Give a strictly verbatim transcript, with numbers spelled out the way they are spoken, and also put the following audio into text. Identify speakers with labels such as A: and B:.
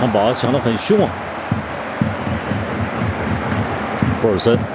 A: 抢包抢得很凶啊。博尔森。